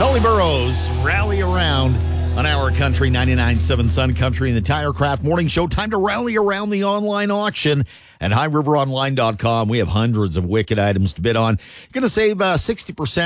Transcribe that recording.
Sully Burrows, Rally Around on our Country 99.7 Sun Country and the TireCraft Morning Show. Time to rally around the online auction at highriveronline.com. We have hundreds of wicked items to bid on. Going to save 60%